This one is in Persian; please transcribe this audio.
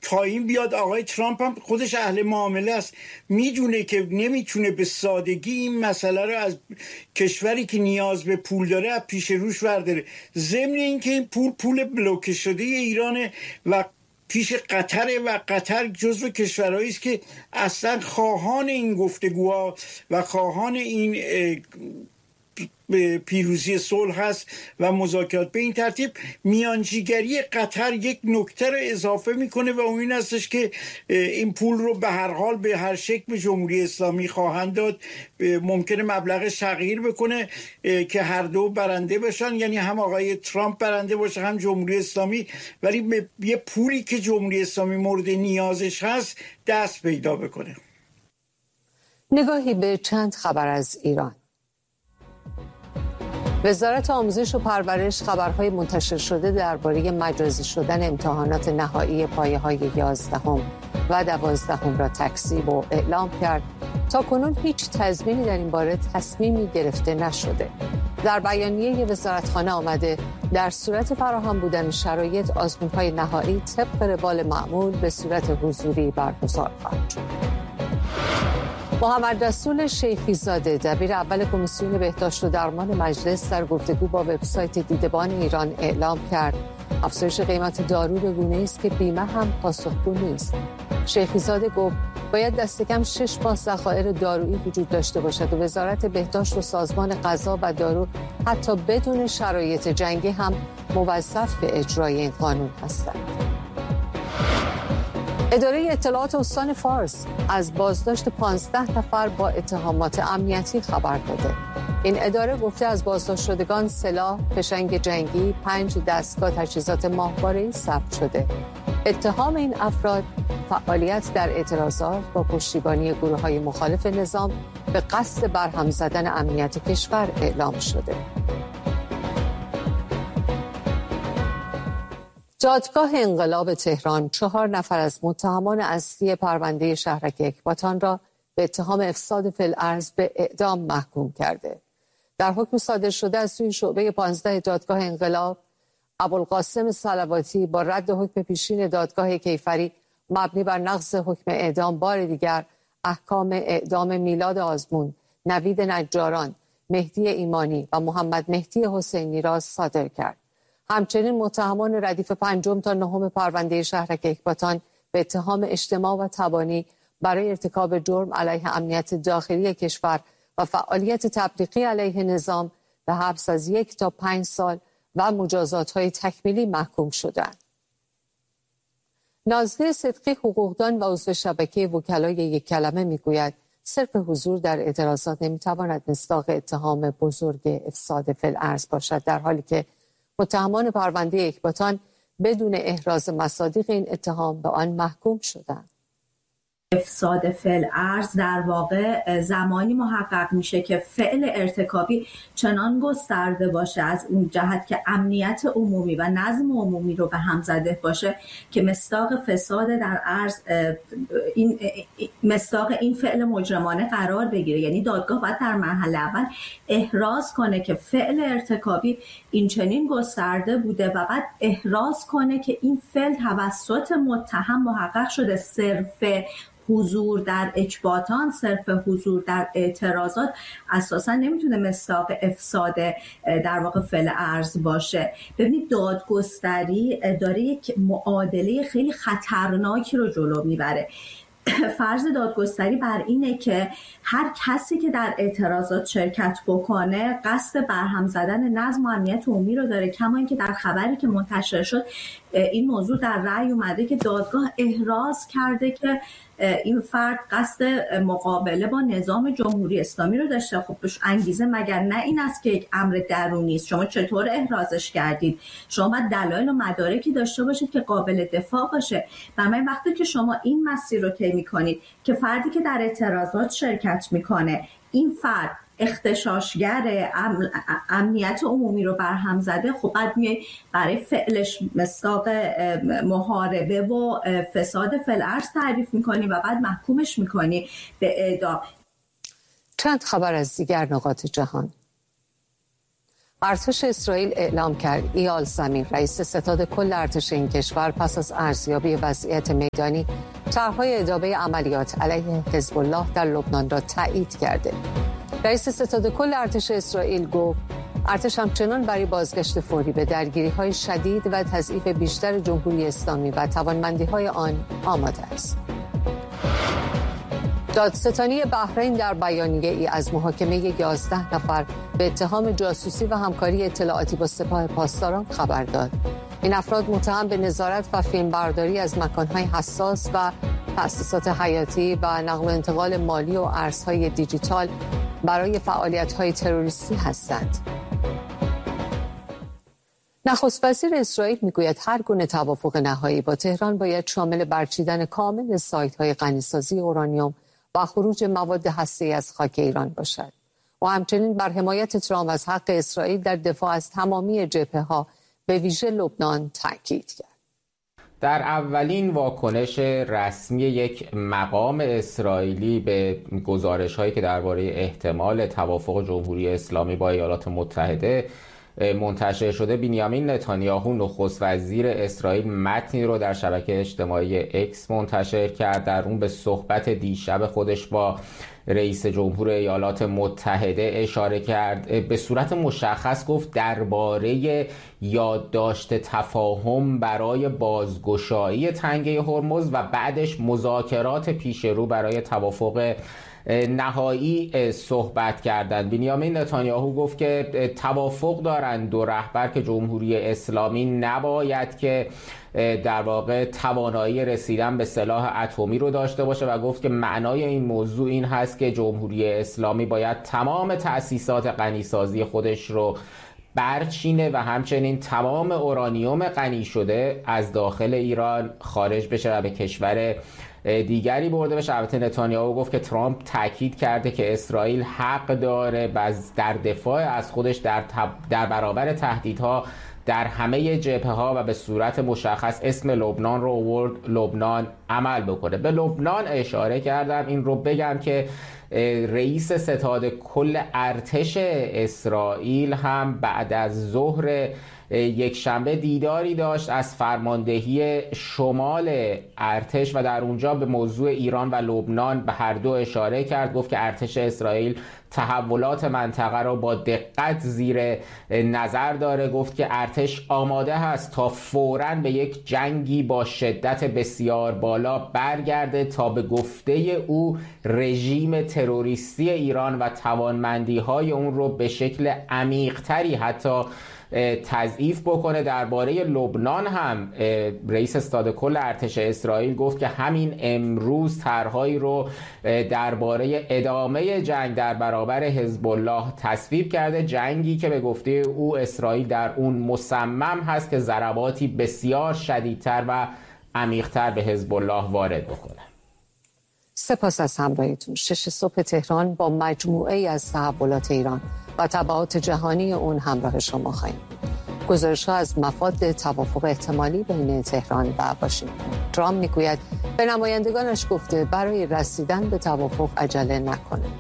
تا این بیاد. آقای ترامپ هم خودش اهل معامله است، میدونه که نمیتونه به سادگی این مسئله رو از کشوری که نیاز به پول داره از پیش روش برداره. ضمن اینکه این پول بلوکه شده ایرانه و پیش قطره و قطر جزو کشورهایی است که اصلا خواهان این گفتگوها و خواهان این پیروزی صلح هست و مذاکرات. به این ترتیب میانجیگری قطر یک نکته رو اضافه میکنه و اون این هستش که این پول رو به هر حال به هر شکل به جمهوری اسلامی خواهند داد. ممکنه مبلغ تغییر بکنه که هر دو برنده باشن، یعنی هم آقای ترامپ برنده باشه هم جمهوری اسلامی، ولی یه پولی که جمهوری اسلامی مورد نیازش هست دست پیدا بکنه. نگاهی به چند خبر از ایران. وزارت آموزش و پرورش خبرهای منتشر شده درباره مجازی شدن امتحانات نهایی پایه‌های 11 و 12 را تکذیب و اعلام کرد. تاکنون هیچ تضمینی در این باره تصمیمی گرفته نشده. در بیانیه وزارتخانه آمده در صورت فراهم بودن شرایط آزمون‌های نهایی طبق روال معمول به صورت حضوری برگزار خواهد شد. محمد رسول شیخی زاده دبیر اول کمیسیون بهداشت و درمان مجلس در گفتگو با وبسایت دیدبان ایران اعلام کرد افزایش قیمت دارو به گونه‌ای است که بیمه هم پاسخگو نیست. شیخی زاده گفت باید دست کم 6 ماه ذخایر دارویی وجود داشته باشد و وزارت بهداشت و سازمان غذا و دارو حتی بدون شرایط جنگی هم موظف به اجرای این قانون هستند. اداره اطلاعات استان فارس از بازداشت 15 نفر با اتهامات امنیتی خبر داده. این اداره گفته از بازداشت شدگان سلاح، فشنگ جنگی، 5 دستگاه تجهیزات ماهواره‌ای ثبت شده. اتهام این افراد فعالیت در اعتراضات با پشتیبانی گروه‌های مخالف نظام به قصد برهم زدن امنیت کشور اعلام شده. دادگاه انقلاب تهران 4 نفر از متهمان اصلی پرونده شهرک اکباتان را به اتهام افساد فی الارض به اعدام محکوم کرده. در حکم صادر شده از سوی شعبه 15 دادگاه انقلاب، ابوالقاسم صلواتی با رد حکم پیشین دادگاه کیفری مبنی بر نقض حکم اعدام بار دیگر احکام اعدام میلاد آزمون، نوید نجاران، مهدی ایمانی و محمد مهدی حسینی را صادر کرد. همچنین متهمان ردیف 5 تا 9 پرونده شهرک اکباتان به اتهام اجتماع و تبانی برای ارتکاب جرم علیه امنیت داخلی کشور و فعالیت تبلیغی علیه نظام به حبس از 1 تا 5 سال و مجازات‌های تکمیلی محکوم شدند. نازلی صدقی حقوقدان و عضو شبکه وکلای یک کلمه میگوید صرف حضور در اعتراضات نمیتواند مصداق اتهام بزرگ افساد فی الارض باشد، در حالی که متهمان پرونده اکباتان بدون احراز مصادیق این اتهام به آن محکوم شدند. افساد فی الارض در واقع زمانی محقق میشه که فعل ارتکابی چنان گسترده باشه از اون جهت که امنیت عمومی و نظم عمومی رو به هم زده باشه که مصداق فساد در ارض مصداق این فعل مجرمانه قرار بگیره. یعنی دادگاه باید در مرحله اول احراز کنه که فعل ارتکابی این چنین گسترده بوده و بعد احراز کنه که این فعل توسط متهم محقق شده. صرف حضور در اکباتان، صرف حضور در اعتراضات اساسا نمیتونه مصداق افساد در واقع فعل ارض باشه. ببینید دادگستری داره یک معادله خیلی خطرناکی رو جلو میبره. فرض دادگستری بر اینه که هر کسی که در اعتراضات شرکت بکنه قصد برهم زدن نظم و امنیت عمومی رو داره. کما اینکه در خبری که منتشر شد این موضوع در رأی اومده که دادگاه احراز کرده که این فرد قصد مقابله با نظام جمهوری اسلامی رو داشته. خب انگیزه مگر نه این است که یک امر درونی است؟ شما چطور احرازش کردید؟ شما باید دلایل و مدارکی داشته باشید که قابل دفاع باشه. برای وقتی که شما این مسیر رو طی می‌کنید که فردی که در اعتراضات شرکت می‌کنه این فرد اغتشاشگر امنیت عمومی رو برهم زده، خب بعد میای برای فعلش مصداق محاربه و فساد فی الارض تعریف میکنی و بعد محکومش میکنی به اعدام. چند خبر از دیگر نقاط جهان. ارتش اسرائیل اعلام کرد ایال زمین رئیس ستاد کل ارتش این کشور پس از ارزیابی وضعیت میدانی طرح‌های ادامه عملیات علیه حزب الله در لبنان را تایید کرده. رئیس ستاد کل ارتش اسرائیل گفت ارتش همچنان برای بازگشت فوری به درگیری‌های شدید و تضعیف بیشتر جمهوری اسلامی و توانمندی‌های آن آماده است. دادستانی بحرین در بیانیه‌ای از محاکمه 11 نفر به اتهام جاسوسی و همکاری اطلاعاتی با سپاه پاسداران خبر داد. این افراد متهم به نظارت و فیلمبرداری از مکان‌های حساس و تأسیسات حیاتی و نقل و انتقال مالی و ارزهای دیجیتال برای فعالیت‌های تروریستی هستند. نخست وزیر اسرائیل میگوید هر گونه توافق نهایی با تهران باید شامل برچیدن کامل سایت‌های غنیسازی اورانیوم و خروج مواد هسته‌ای از خاک ایران باشد. و همچنین بر حمایت ترامپ از حق اسرائیل در دفاع از تمامی جبهه‌ها به ویژه لبنان تاکید کرد. در اولین واکنش رسمی یک مقام اسرائیلی به گزارش‌هایی که درباره احتمال توافق جمهوری اسلامی با ایالات متحده منتشر شده، بنیامین نتانیاهو نخست وزیر اسرائیل متنی رو در شبکه اجتماعی اکس منتشر کرد. در اون به صحبت دیشب خودش با رئیس جمهور ایالات متحده اشاره کرد. به صورت مشخص گفت درباره یادداشت تفاهم برای بازگشایی تنگه هرمز و بعدش مذاکرات پیش رو برای توافق نهایی صحبت کردند. بنیامین نتانیاهو گفت که توافق دارند دو رهبر که جمهوری اسلامی نباید که در واقع توانایی رسیدن به سلاح اتمی رو داشته باشه و گفت که معنای این موضوع این هست که جمهوری اسلامی باید تمام تأسیسات غنیسازی خودش رو برچینه و همچنین تمام اورانیوم غنی شده از داخل ایران خارج بشه و به کشور دیگری برده بشه. البته نتانیاهو گفت که ترامپ تاکید کرده که اسرائیل حق داره در دفاع از خودش در برابر تهدیدها در همه جبهه‌ها و به صورت مشخص اسم لبنان رو آورد، لبنان عمل بکنه. به لبنان اشاره کردم. این رو بگم که رئیس ستاد کل ارتش اسرائیل هم بعد از ظهر یک شنبه دیداری داشت از فرماندهی شمال ارتش و در اونجا به موضوع ایران و لبنان به هر دو اشاره کرد. گفت که ارتش اسرائیل تحولات منطقه را با دقت زیر نظر داره. گفت که ارتش آماده هست تا فوراً به یک جنگی با شدت بسیار بالا برگرده تا به گفته او رژیم تروریستی ایران و توانمندی‌های اون رو به شکل عمیق‌تری حتی تضعیف بکنه. درباره لبنان هم رئیس ستاد کل ارتش اسرائیل گفت که همین امروز طرحهایی رو درباره ادامه جنگ در برابر حزب الله تصویب کرده، جنگی که به گفته او اسرائیل در اون مصمم هست که ضرباتی بسیار شدیدتر و عمیق‌تر به حزب الله وارد بکنه. سپاس از همراهیتون. 6 صبح تهران با مجموعه از تحولات ایران و تبعات جهانی اون همراه شما خواهیم. گزارش‌ها از مفاد توافق احتمالی بین تهران و واشنگتن. ترامپ میگوید به نمایندگانش گفته برای رسیدن به توافق عجله نکنه.